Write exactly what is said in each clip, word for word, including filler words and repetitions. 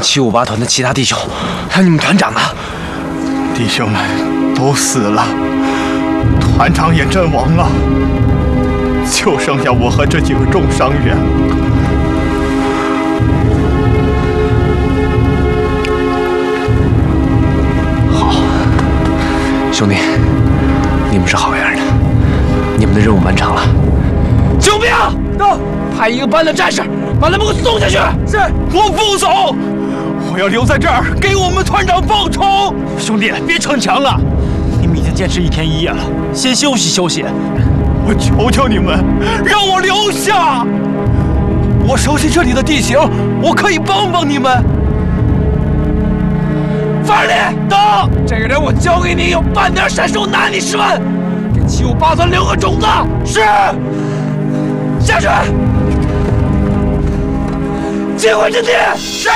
七五八团的其他弟兄，还有你们团长呢？ 弟兄们都死了，团长也阵亡了，就剩下我和这几个重伤员了。 好，兄弟，你们是好样的，你们的任务完成了。救兵！到，派一个班的战士把他们给我送下去。是， 我不走。我要留在这儿给我们团长报仇。 兄弟，别逞强了，你们已经坚持一天一夜了，先休息休息。 我求求你们，让我留下。我熟悉这里的地形，我可以帮帮你们。 范力，等，这个人我交给你，有半点闪失我拿你十万，给七五八团留个种子。是，下去，接回阵地。是。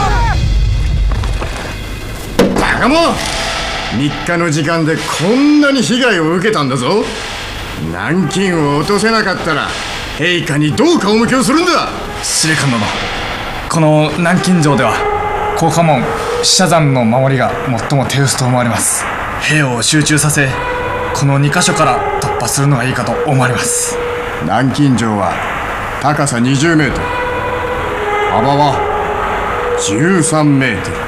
バカモン、みっかの時間でこんなに被害を受けたんだぞ。南京を落とせなかったら陛下にどう顔向けをするんだ。 司令官殿、この南京城では高架門死者山の守りが最も手薄と思われます。兵を集中させ、このにか所から突破するのがいいかと思われます。 南京城は高さにじゅうメートル、幅はじゅうさんメートル。